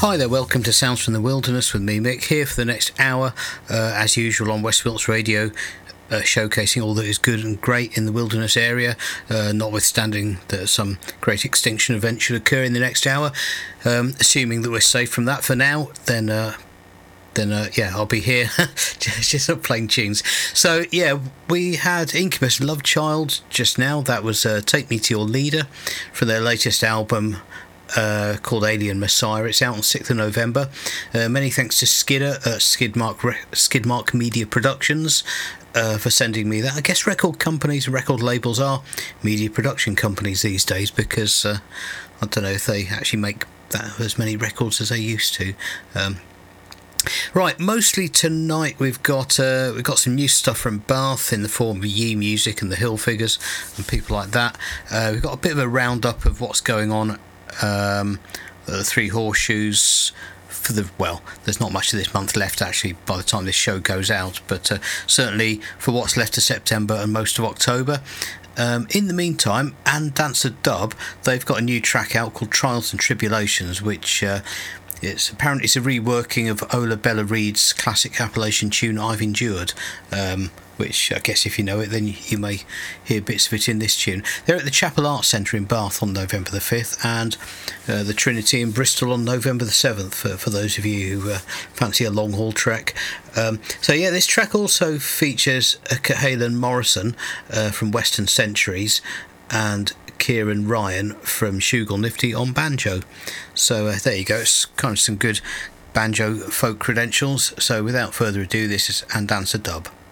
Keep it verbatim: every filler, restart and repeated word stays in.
Hi there, welcome to Sounds from the Wilderness with me, Mick, here for the next hour, uh, as usual on West Wilts Radio, uh, showcasing all that is good and great in the wilderness area, uh, notwithstanding that some great extinction event should occur in the next hour. Um, assuming that we're safe from that for now, then... Uh, then uh, yeah, I'll be here just, just playing tunes. So yeah, we had Incubus Love Child just now. That was uh, Take Me to Your Leader from their latest album uh, called Alien Messiah. It's out on sixth of November. Uh, many thanks to Skidder at Skidmark, Re- Skidmark Media Productions uh, for sending me that. I guess record companies and record labels are media production companies these days, because uh, I don't know if they actually make that as many records as they used to. Um, Right, mostly tonight we've got uh, we've got some new stuff from Bath in the form of Ye Music and the Hill Figures and people like that. Uh, we've got a bit of a roundup of what's going on um, at the Three Horseshoes for the well. There's not much of this month left actually by the time this show goes out, but uh, certainly for what's left of September and most of October. Um, in the meantime, and Dancer Dub, they've got a new track out called Trials and Tribulations, which. Uh, It's apparently it's a reworking of Ola Bella Reed's classic Appalachian tune I've Endured, um, which I guess if you know it then you, you may hear bits of it in this tune. They're at the Chapel Arts Centre in Bath on November the fifth, and uh, the Trinity in Bristol on November the seventh for, for those of you who uh, fancy a long haul trek. Um, so yeah, this track also features uh, Cahalan Morrison uh, from Western Centuries and Kieran Ryan from Shugal Nifty on banjo. So uh, there you go, it's kind of some good banjo folk credentials. So without further ado, this is And Dancer Dub.